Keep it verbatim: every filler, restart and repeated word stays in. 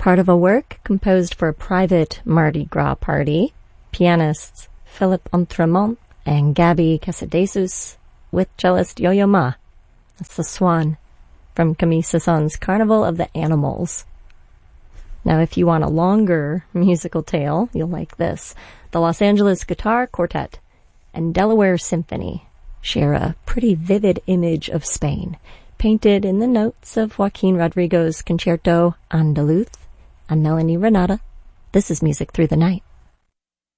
part of a work composed for a private Mardi Gras party. Pianists Philippe Entremont and Gabby Casadesus with cellist Yo-Yo Ma. That's the Swan from Camille Saint-Saëns's Carnival of the Animals. Now, if you want a longer musical tale, you'll like this. The Los Angeles Guitar Quartet and Delaware Symphony share a pretty vivid image of Spain, painted in the notes of Joaquin Rodrigo's Concerto Andaluz. I'm Melanie Renata. This is Music Through the Night.